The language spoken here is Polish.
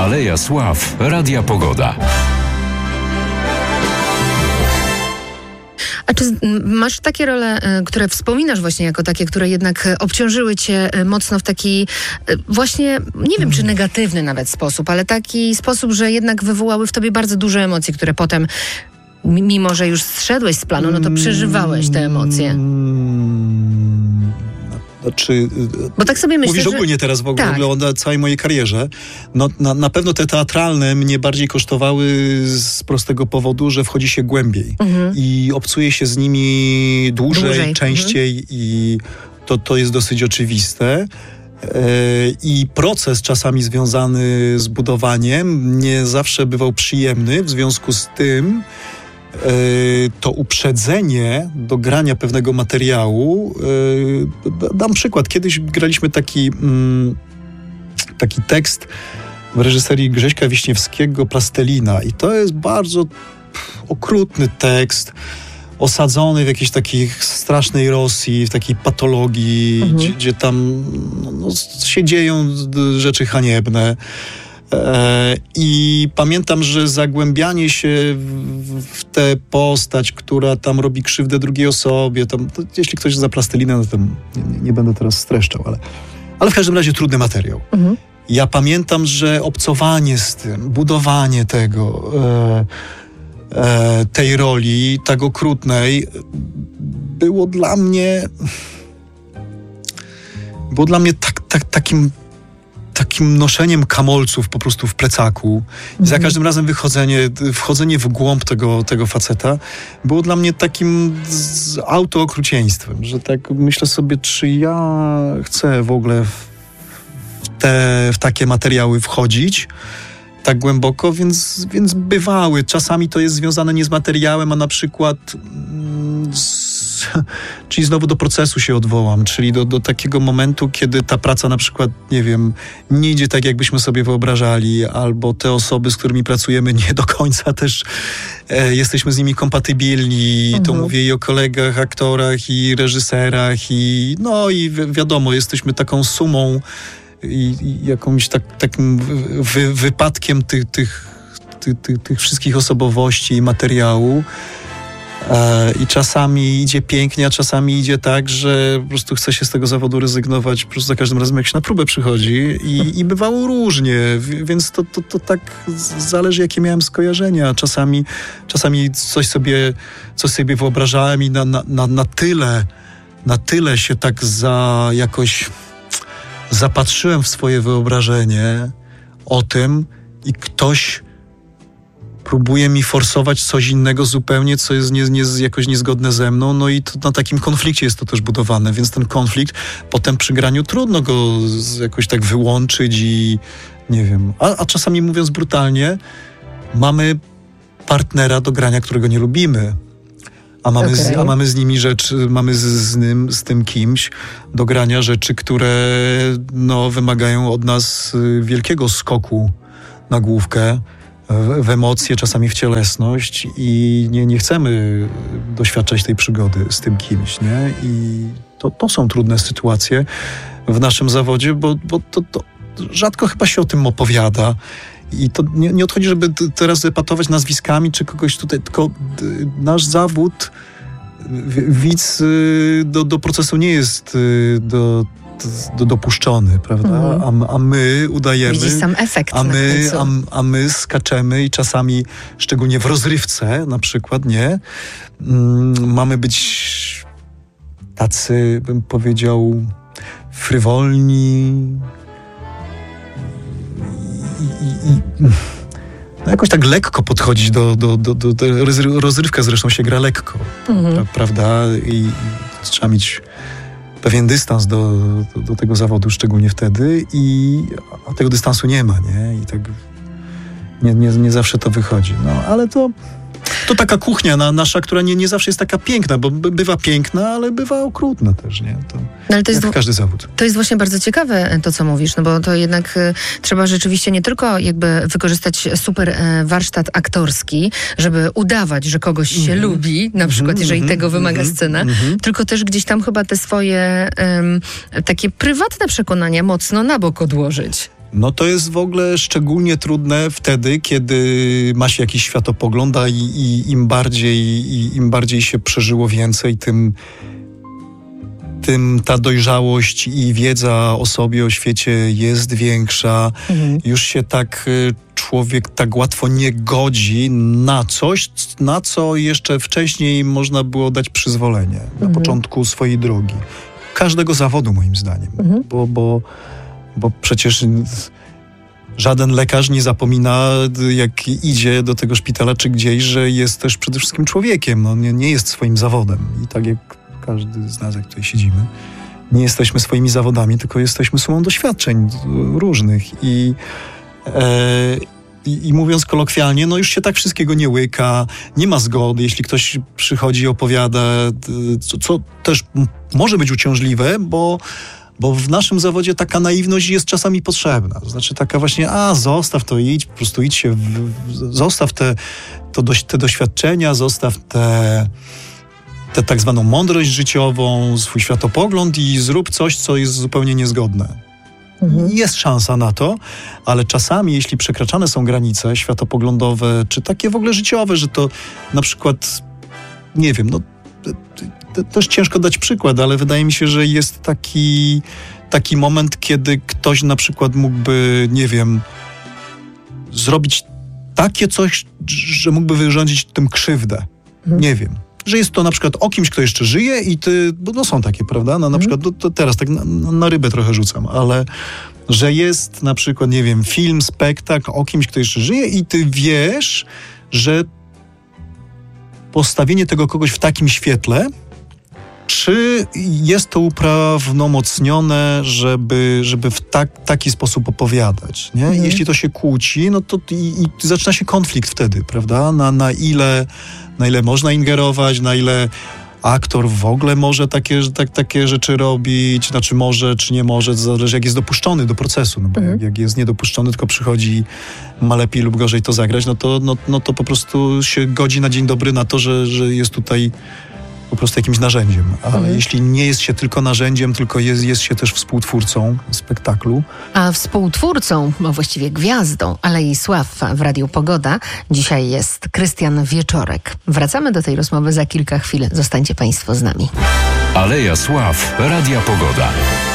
Aleja Sław Radia Pogoda. A czy masz takie role, które wspominasz właśnie jako takie, które jednak obciążyły cię mocno w taki właśnie, nie wiem czy negatywny nawet sposób, ale taki sposób, że jednak wywołały w tobie bardzo duże emocje, które potem, mimo że już zszedłeś z planu, no to przeżywałeś te emocje? Znaczy, bo tak sobie myślę, mówisz ogólnie teraz w ogóle tak. o całej mojej karierze. No, na pewno te teatralne mnie bardziej kosztowały z prostego powodu, że wchodzi się głębiej i obcuje się z nimi dłużej. Częściej i to jest dosyć oczywiste. I proces czasami związany z budowaniem nie zawsze bywał przyjemny, w związku z tym to uprzedzenie do grania pewnego materiału. Dam przykład. Kiedyś graliśmy taki tekst w reżyserii Grześka Wiśniewskiego, Plastelina. I to jest bardzo okrutny tekst, osadzony w jakiejś takiej strasznej Rosji, w takiej patologii, gdzie tam się dzieją rzeczy haniebne. I pamiętam, że zagłębianie się w tę postać, która tam robi krzywdę drugiej osobie, jeśli ktoś za Plastelinę, no to nie będę teraz streszczał, ale w każdym razie trudny materiał. Ja pamiętam, że obcowanie z tym, budowanie tego, tej roli, tak okrutnej, było dla mnie takim noszeniem kamolców po prostu w plecaku. I za każdym razem wchodzenie w głąb tego faceta było dla mnie takim autookrucieństwem, że tak myślę sobie, czy ja chcę w ogóle w takie materiały wchodzić tak głęboko, więc bywały. Czasami to jest związane nie z materiałem, a na przykład czyli znowu do procesu się odwołam, czyli do takiego momentu, kiedy ta praca na przykład, nie wiem, nie idzie tak, jakbyśmy sobie wyobrażali, albo te osoby, z którymi pracujemy, nie do końca też jesteśmy z nimi kompatybilni. To mówię i o kolegach, aktorach i reżyserach i wiadomo, jesteśmy taką sumą i jakąś takim wypadkiem tych wszystkich osobowości i materiału. I czasami idzie pięknie, a czasami idzie tak, że po prostu chce się z tego zawodu rezygnować po prostu za każdym razem, jak się na próbę przychodzi i bywało różnie, więc to tak zależy, jakie miałem skojarzenia. Czasami coś sobie wyobrażałem i na tyle się tak jakoś zapatrzyłem w swoje wyobrażenie o tym i ktoś próbuje mi forsować coś innego zupełnie, co jest jakoś niezgodne ze mną, no i to na takim konflikcie jest to też budowane, więc ten konflikt potem przy graniu trudno go jakoś tak wyłączyć i nie wiem. A czasami, mówiąc brutalnie, mamy partnera do grania, którego nie lubimy. A mamy z nimi z tym kimś do grania rzeczy, które wymagają od nas wielkiego skoku na główkę, w emocje, czasami w cielesność i nie chcemy doświadczać tej przygody z tym kimś, nie? I to są trudne sytuacje w naszym zawodzie, bo to rzadko chyba się o tym opowiada. I to nie odchodzi, żeby teraz epatować nazwiskami czy kogoś tutaj, tylko nasz zawód, widz do procesu nie jest dopuszczony, prawda? A my udajemy, widzisz sam efekt a my skaczemy i czasami, szczególnie w rozrywce na przykład, nie? Mamy być tacy, bym powiedział, frywolni jakoś tak lekko podchodzić do rozrywka zresztą się gra lekko, prawda? I trzeba mieć pewien dystans do tego zawodu, szczególnie wtedy, a tego dystansu nie ma, nie? I tak nie zawsze to wychodzi. Ale to taka kuchnia nasza, która nie zawsze jest taka piękna, bo bywa piękna, ale bywa okrutna też, nie? Ale to jest każdy zawód. To jest właśnie bardzo ciekawe to, co mówisz, bo to jednak trzeba rzeczywiście nie tylko jakby wykorzystać super warsztat aktorski, żeby udawać, że kogoś się lubi, na przykład jeżeli tego wymaga scena, tylko też gdzieś tam chyba te swoje takie prywatne przekonania mocno na bok odłożyć. No to jest w ogóle szczególnie trudne wtedy, kiedy ma się jakiś światopogląd, i im bardziej się przeżyło więcej, tym ta dojrzałość i wiedza o sobie, o świecie jest większa. Już się tak człowiek tak łatwo nie godzi na coś, na co jeszcze wcześniej można było dać przyzwolenie na początku swojej drogi. Każdego zawodu, moim zdaniem. Bo przecież żaden lekarz nie zapomina, jak idzie do tego szpitala czy gdzieś, że jest też przede wszystkim człowiekiem. No, nie jest swoim zawodem. I tak jak każdy z nas, jak tutaj siedzimy, nie jesteśmy swoimi zawodami, tylko jesteśmy sumą doświadczeń różnych. I mówiąc kolokwialnie, no już się tak wszystkiego nie łyka, nie ma zgody. Jeśli ktoś przychodzi i opowiada, co też może być uciążliwe, bo w naszym zawodzie taka naiwność jest czasami potrzebna. To znaczy taka właśnie, zostaw to, idź, po prostu idź się, zostaw te doświadczenia, zostaw tę tak zwaną mądrość życiową, swój światopogląd i zrób coś, co jest zupełnie niezgodne. Jest szansa na to, ale czasami, jeśli przekraczane są granice światopoglądowe, czy takie w ogóle życiowe, że to na przykład, nie wiem, no też ciężko dać przykład, ale wydaje mi się, że jest taki moment, kiedy ktoś na przykład mógłby, nie wiem, zrobić takie coś, że mógłby wyrządzić tym krzywdę. Nie wiem. Że jest to na przykład o kimś, kto jeszcze żyje i ty, no są takie, prawda? No, na przykład, to teraz tak na rybę trochę rzucam, ale że jest na przykład, nie wiem, film, spektakl o kimś, kto jeszcze żyje i ty wiesz, że postawienie tego kogoś w takim świetle, czy jest to uprawnomocnione, żeby w taki sposób opowiadać, nie? Jeśli to się kłóci, no to i zaczyna się konflikt wtedy, prawda? Na ile można ingerować, na ile aktor w ogóle może takie rzeczy robić, znaczy może, czy nie może, to zależy jak jest dopuszczony do procesu, no bo jak jest niedopuszczony, tylko przychodzi, ma lepiej lub gorzej to zagrać, no to po prostu się godzi na dzień dobry na to, że jest tutaj po prostu jakimś narzędziem. Ale jeśli nie jest się tylko narzędziem, tylko jest się też współtwórcą spektaklu. A współtwórcą, a właściwie gwiazdą Alei Sław w Radiu Pogoda dzisiaj jest Krystian Wieczorek. Wracamy do tej rozmowy za kilka chwil. Zostańcie Państwo z nami. Aleja Sław, Radia Pogoda.